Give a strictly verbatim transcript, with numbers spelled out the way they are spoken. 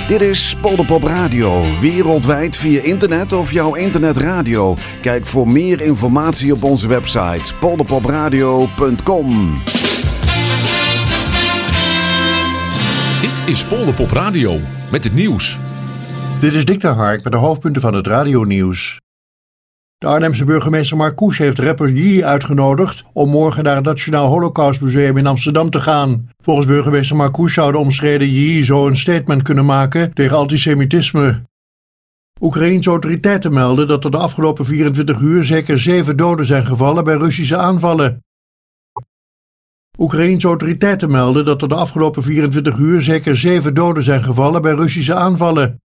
Dit is Polderpop Radio, wereldwijd via internet of jouw internetradio. Kijk voor meer informatie op onze website polderpopradio punt com. Dit is Polderpop Radio met het nieuws. Dit is Dick de Hark met de hoofdpunten van het radionieuws. De Arnhemse burgemeester Marcouch heeft rapper Yee uitgenodigd om morgen naar het Nationaal Holocaustmuseum in Amsterdam te gaan. Volgens burgemeester Marcouch zou de omstreden Yee zo een statement kunnen maken tegen antisemitisme. Oekraïense autoriteiten melden dat er de afgelopen vierentwintig uur zeker zeven doden zijn gevallen bij Russische aanvallen. Oekraïense autoriteiten melden dat er de afgelopen vierentwintig uur zeker zeven doden zijn gevallen bij Russische aanvallen.